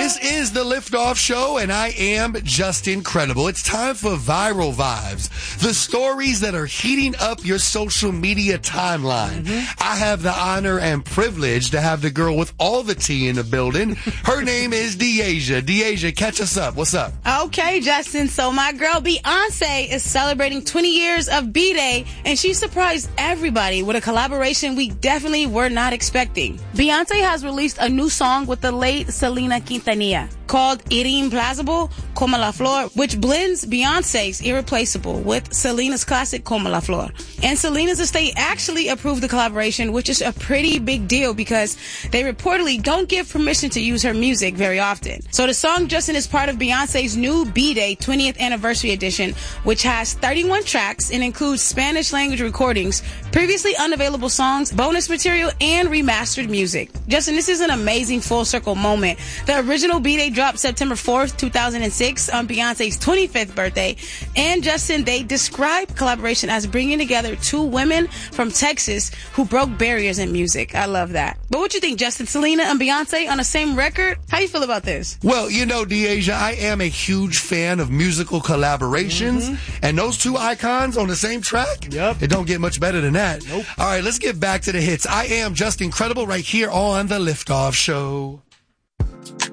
This is the Liftoff Show, and I am just incredible. It's time for Viral Vibes, the stories that are heating up your social media timeline. I have the honor and privilege to have the girl with all the tea in the building. Her name is De'Asia. De'Asia, catch us up. What's up? Okay, Justin. So my girl Beyonce is celebrating 20 years of B-Day, and she surprised everybody with a collaboration we definitely were not expecting. Beyonce has released a new song with the late Selena Quintanilla called Irreemplazable Como la Flor, which blends Beyonce's Irreplaceable with Selena's classic Como la Flor. And Selena's estate actually approved the collaboration, which is a pretty big deal because they reportedly don't give permission to use her music very often. So the song, Justin, is part of Beyonce's new B-Day 20th Anniversary Edition, which has 31 tracks and includes Spanish language recordings, previously unavailable songs, bonus material, and remastered music. Justin, this is an amazing full circle moment. The original B-Day dropped September 4th, 2006 on Beyonce's 25th birthday. And Justin, they describe collaboration as bringing together two women from Texas who broke barriers in music. I love that. But what you think, Justin? Selena and Beyonce on the same record? How you feel about this? Well, you know, De'Asia, I am a huge fan of musical collaborations. And those two icons on the same track? Yep. It don't get much better than that. Nope. All right, let's get back to the hits. I am just incredible right here on the Liftoff Show.